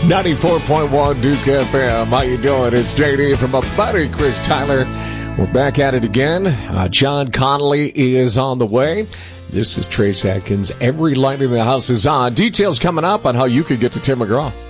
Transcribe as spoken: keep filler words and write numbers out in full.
ninety-four point one Duke F M. How you doing? It's J D from my buddy Chris Tyler. We're back at it again. Uh, John Connolly is on the way. This is Trace Atkins. Every light in the house is on. Details coming up on how you could get to Tim McGraw.